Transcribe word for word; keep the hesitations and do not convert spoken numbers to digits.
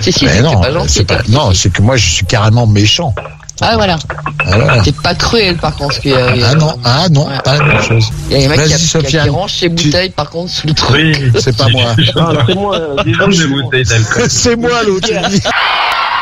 Si, si, Mais c'est non, pas gentil. c'est pas, non, c'est que moi, je suis carrément méchant. Ah, voilà. Ah, voilà. T'es pas cruel, par contre. Parce que, euh, Ah non, ah non, ouais. pas la même chose. Il y a des mecs Vas-y, qui, a- qui, a- Sofiane, qui rangent ses tu- bouteilles, par contre, sous le truc. Oui, C'est pas moi. Ah, c'est moi, euh, déjà, Des bouteilles d'alcool. C'est moi l'autre.